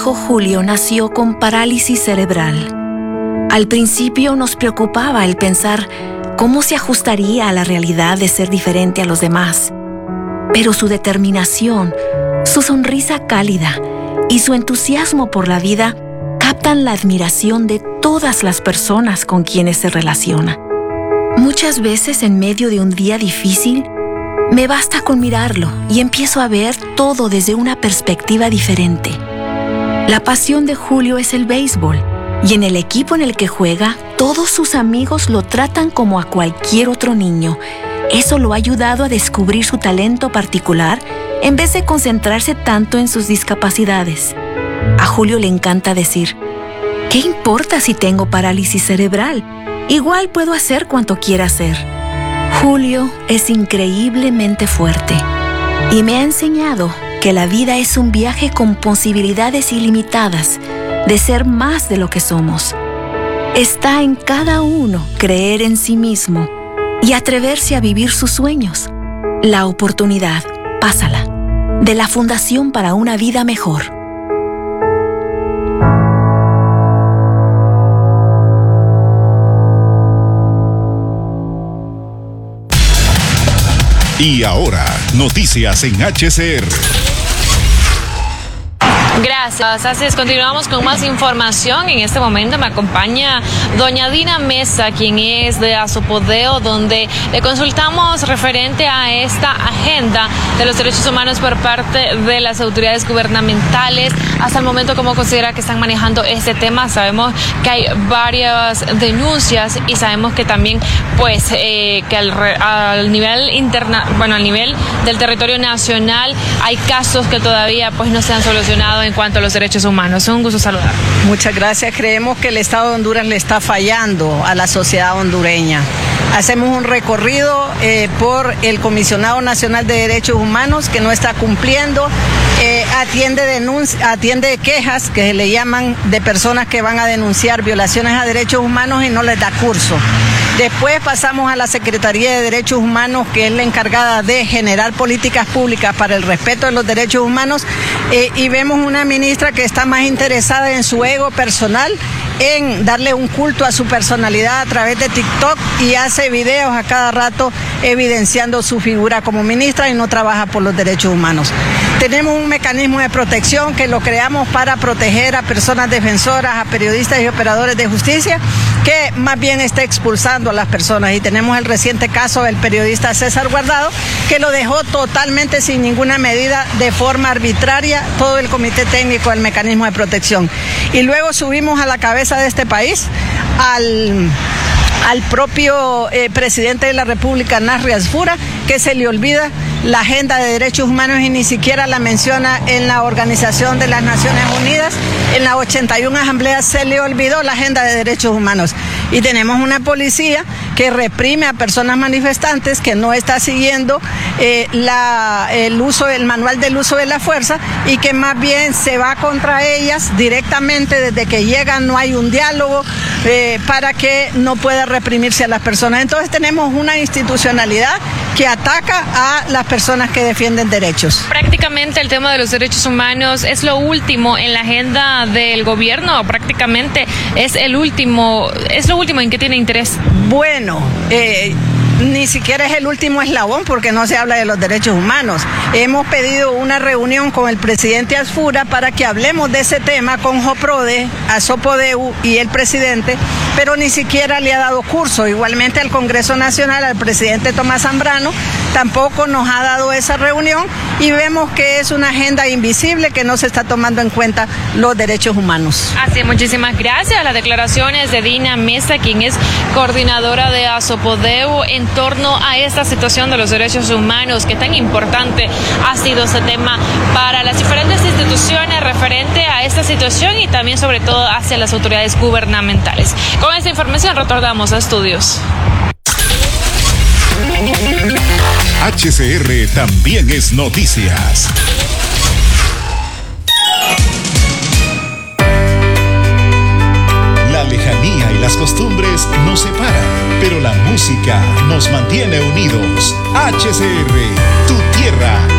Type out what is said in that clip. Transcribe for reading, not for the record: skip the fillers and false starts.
hijo Julio nació con parálisis cerebral. Al principio nos preocupaba el pensar cómo se ajustaría a la realidad de ser diferente a los demás. Pero su determinación, su sonrisa cálida y su entusiasmo por la vida captan la admiración de todas las personas con quienes se relaciona. Muchas veces en medio de un día difícil, me basta con mirarlo y empiezo a ver todo desde una perspectiva diferente. La pasión de Julio es el béisbol, y en el equipo en el que juega, todos sus amigos lo tratan como a cualquier otro niño. Eso lo ha ayudado a descubrir su talento particular en vez de concentrarse tanto en sus discapacidades. A Julio le encanta decir: ¿qué importa si tengo parálisis cerebral? Igual puedo hacer cuanto quiera hacer. Julio es increíblemente fuerte y me ha enseñado que la vida es un viaje con posibilidades ilimitadas de ser más de lo que somos. Está en cada uno creer en sí mismo y atreverse a vivir sus sueños. La oportunidad, pásala, de la Fundación para una Vida Mejor. Y ahora, noticias en HCR. Gracias, así es, continuamos con más información. En este momento me acompaña doña Dina Mesa, quien es de Azopodeo, donde le consultamos referente a esta agenda de los derechos humanos por parte de las autoridades gubernamentales. Hasta el momento, ¿cómo considera que están manejando este tema? Sabemos que hay varias denuncias y sabemos que también, pues, que al nivel al nivel del territorio nacional hay casos que todavía, pues, no se han solucionado en cuanto a los derechos humanos. Un gusto saludar. Muchas gracias. Creemos que el Estado de Honduras le está fallando a la sociedad hondureña. Hacemos un recorrido por el Comisionado Nacional de Derechos Humanos, que no está cumpliendo, atiende quejas que se le llaman de personas que van a denunciar violaciones a derechos humanos y no les da curso. Después pasamos a la Secretaría de Derechos Humanos, que es la encargada de generar políticas públicas para el respeto de los derechos humanos, y vemos una ministra que está más interesada en su ego personal, en darle un culto a su personalidad a través de TikTok, y hace videos a cada rato evidenciando su figura como ministra y no trabaja por los derechos humanos. Tenemos un mecanismo de protección que lo creamos para proteger a personas defensoras, a periodistas y operadores de justicia, que más bien está expulsando a las personas. Y tenemos el reciente caso del periodista César Guardado, que lo dejó totalmente sin ninguna medida, de forma arbitraria, todo el comité técnico del mecanismo de protección. Y luego subimos a la cabeza de este país al propio presidente de la República, Nasri Asfura, que se le olvida la agenda de derechos humanos y ni siquiera la menciona en la Organización de las Naciones Unidas. En la 81 Asamblea se le olvidó la agenda de derechos humanos. Y tenemos una policía que reprime a personas manifestantes, que no está siguiendo el manual del uso de la fuerza, y que más bien se va contra ellas directamente. Desde que llegan no hay un diálogo para que no pueda reprimirse a las personas. Entonces tenemos una institucionalidad que ataca a las personas que defienden derechos. Prácticamente el tema de los derechos humanos es lo último en la agenda del gobierno, prácticamente es lo último en que tiene interés. Bueno, ni siquiera es el último eslabón, porque no se habla de los derechos humanos. Hemos pedido una reunión con el presidente Asfura para que hablemos de ese tema con JOPRODE, Azopodeu y el presidente, pero ni siquiera le ha dado curso. Igualmente al Congreso Nacional, al presidente Tomás Zambrano, tampoco nos ha dado esa reunión, y vemos que es una agenda invisible, que no se está tomando en cuenta los derechos humanos. Así, muchísimas gracias. Las declaraciones de Dina Mesa, quien es coordinadora de Azopodeu, en torno a esta situación de los derechos humanos, que tan importante ha sido ese tema para las diferentes instituciones referente a esta situación y también sobre todo hacia las autoridades gubernamentales. Con esta información retornamos a estudios. HCR también es noticias. La lejanía y las costumbres nos separan, pero la música nos mantiene unidos. HCR, tu tierra.